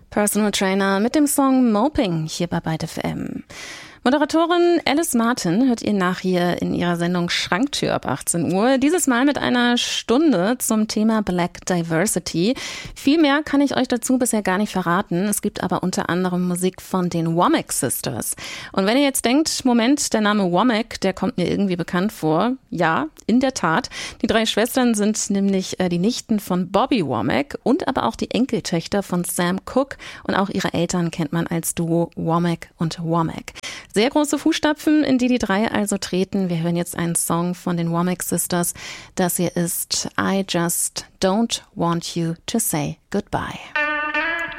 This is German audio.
Personal Trainer mit dem Song Moping hier bei Byte FM. Moderatorin Alice Martin hört ihr nach hier in ihrer Sendung Schranktür ab 18 Uhr. Dieses Mal mit einer Stunde zum Thema Black Diversity. Viel mehr kann ich euch dazu bisher gar nicht verraten. Es gibt aber unter anderem Musik von den Womack Sisters. Und wenn ihr jetzt denkt, Moment, der Name Womack, der kommt mir irgendwie bekannt vor. Ja, in der Tat. Die drei Schwestern sind nämlich die Nichten von Bobby Womack und aber auch die Enkeltöchter von Sam Cooke. Und auch ihre Eltern kennt man als Duo Womack und Womack. Sehr große Fußstapfen, in die drei also treten. Wir hören jetzt einen Song von den Womack Sisters. Das hier ist I Just Don't Want You to Say Goodbye.